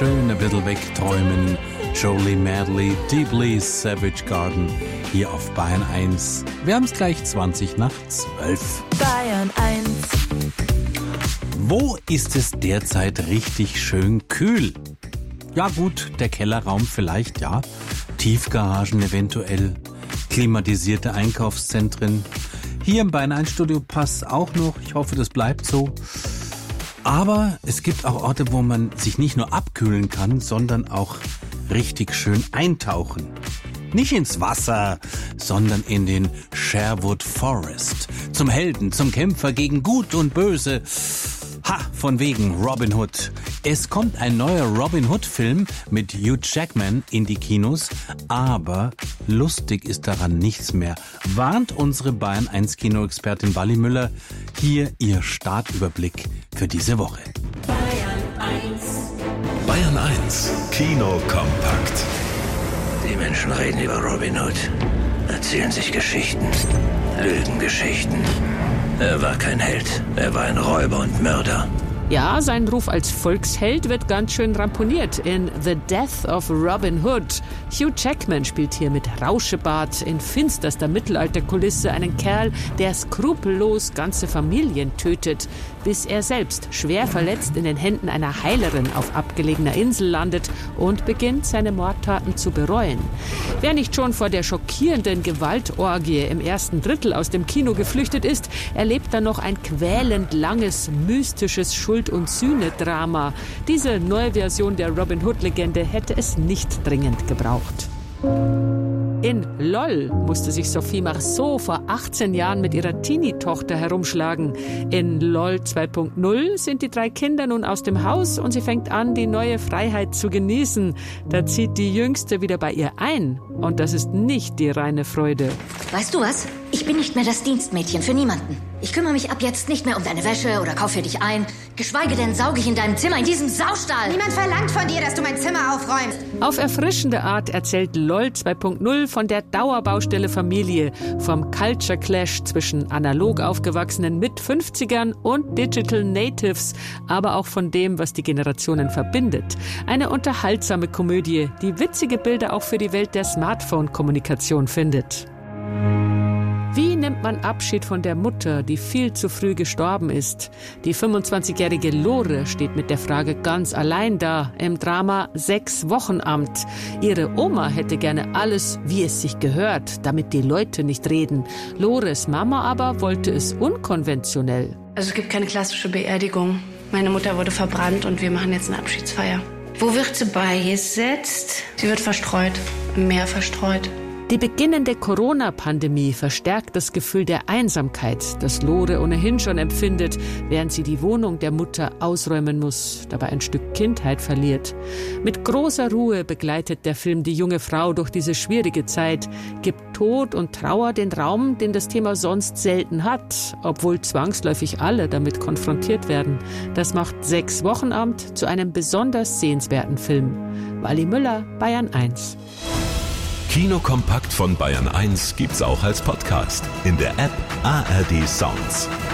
schön ein bisschen wegträumen. Jolie Madley, Deeply Savage Garden, hier auf Bayern 1. Wir haben es gleich 20 nach 12. Bayern 1. Wo ist es derzeit richtig schön kühl? Ja gut, der Kellerraum vielleicht, ja. Tiefgaragen eventuell. Klimatisierte Einkaufszentren. Hier im Bayern 1 Studio passt auch noch. Ich hoffe, das bleibt so. Aber es gibt auch Orte, wo man sich nicht nur abkühlen kann, sondern auch richtig schön eintauchen. Nicht ins Wasser, sondern in den Sherwood Forest. Zum Helden, zum Kämpfer gegen Gut und Böse. Ha, von wegen Robin Hood. Es kommt ein neuer Robin Hood-Film mit Hugh Jackman in die Kinos, aber lustig ist daran nichts mehr, warnt unsere Bayern 1 Kinoexpertin Wally Müller. Hier ihr Startüberblick für diese Woche. Bayern 1. Bayern 1 Kino kompakt. Die Menschen reden über Robin Hood, erzählen sich Geschichten, Lügengeschichten. Er war kein Held, er war ein Räuber und Mörder. Ja, sein Ruf als Volksheld wird ganz schön ramponiert in The Death of Robin Hood. Hugh Jackman spielt hier mit Rauschebart in finsterster Mittelalterkulisse einen Kerl, der skrupellos ganze Familien tötet, bis er selbst schwer verletzt in den Händen einer Heilerin auf abgelegener Insel landet und beginnt, seine Mordtaten zu bereuen. Wer nicht schon vor der schockierenden Gewaltorgie im ersten Drittel aus dem Kino geflüchtet ist, erlebt dann noch ein quälend langes, mystisches Schuld- und Sühne-Drama. Diese neue Version der Robin Hood-Legende hätte es nicht dringend gebraucht. In LOL musste sich Sophie Marceau vor 18 Jahren mit ihrer Teenie-Tochter herumschlagen. In LOL 2.0 sind die 3 Kinder nun aus dem Haus und sie fängt an, die neue Freiheit zu genießen. Da zieht die Jüngste wieder bei ihr ein. Und das ist nicht die reine Freude. Weißt du was? Ich bin nicht mehr das Dienstmädchen für niemanden. Ich kümmere mich ab jetzt nicht mehr um deine Wäsche oder kaufe für dich ein. Geschweige denn sauge ich in deinem Zimmer in diesem Saustall. Niemand verlangt von dir, dass du mein Zimmer aufräumst. Auf erfrischende Art erzählt LOL 2.0 von der Dauerbaustelle Familie, vom Culture Clash zwischen analog aufgewachsenen Mit-50ern und Digital Natives, aber auch von dem, was die Generationen verbindet. Eine unterhaltsame Komödie, die witzige Bilder auch für die Welt der Smartphone-Kommunikation findet. Wie nimmt man Abschied von der Mutter, die viel zu früh gestorben ist? Die 25-jährige Lore steht mit der Frage ganz allein da im Drama 6 Wochenamt. Ihre Oma hätte gerne alles, wie es sich gehört, damit die Leute nicht reden. Lores Mama aber wollte es unkonventionell. Also es gibt keine klassische Beerdigung. Meine Mutter wurde verbrannt und wir machen jetzt eine Abschiedsfeier. Wo wird sie beigesetzt? Sie wird verstreut, im Meer verstreut. Die beginnende Corona-Pandemie verstärkt das Gefühl der Einsamkeit, das Lore ohnehin schon empfindet, während sie die Wohnung der Mutter ausräumen muss, dabei ein Stück Kindheit verliert. Mit großer Ruhe begleitet der Film die junge Frau durch diese schwierige Zeit, gibt Tod und Trauer den Raum, den das Thema sonst selten hat, obwohl zwangsläufig alle damit konfrontiert werden. Das macht 6 Wochenamt zu einem besonders sehenswerten Film. Wally Müller, Bayern 1. Kino kompakt von Bayern 1 gibt's auch als Podcast in der App ARD Sounds.